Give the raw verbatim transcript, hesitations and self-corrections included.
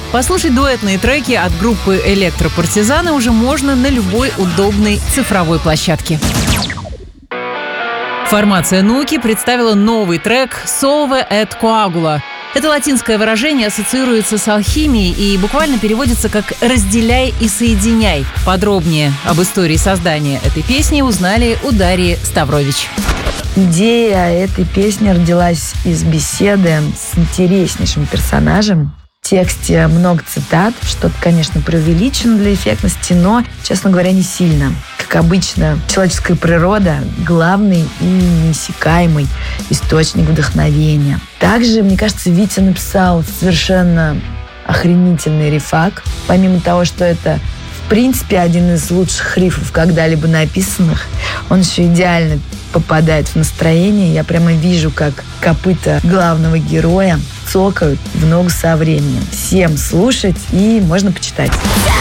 Послушать дуэтные треки от группы «Электропартизаны» уже можно на любой удобной цифровой площадке. Формация «Нуки» представила новый трек «Solve et Coagula». Это латинское выражение ассоциируется с алхимией и буквально переводится как «разделяй и соединяй». Подробнее об истории создания этой песни узнали у Дарьи Ставрович. Идея этой песни родилась из беседы с интереснейшим персонажем. В тексте много цитат, что-то, конечно, преувеличено для эффектности, но, честно говоря, не сильно. Как обычно, человеческая природа – главный и неиссякаемый источник вдохновения. Также, мне кажется, Витя написал совершенно охренительный рифак. Помимо того, что это, в принципе, один из лучших рифов, когда-либо написанных, он еще идеально попадает в настроение. Я прямо вижу, как копыта главного героя цокают в ногу со временем. Всем слушать и можно почитать.